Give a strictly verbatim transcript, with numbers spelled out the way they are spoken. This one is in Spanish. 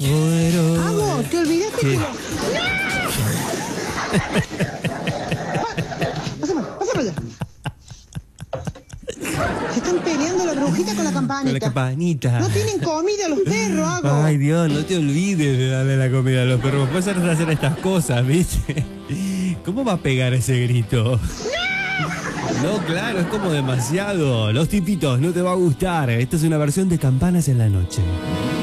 Muero. Hago, te olvidaste ¿Qué? que lo... Pásame, pásame allá. Se están peleando la brujita con la campanita. Con la campanita. No tienen comida los perros, Hago. Ay, Dios, no te olvides de darle la comida a los perros. Puedes hacer hacer estas cosas, ¿viste? ¿Cómo va a pegar ese grito? No, claro, es como demasiado. Los tipitos, no te va a gustar. Esta es una versión de Campanas en la Noche.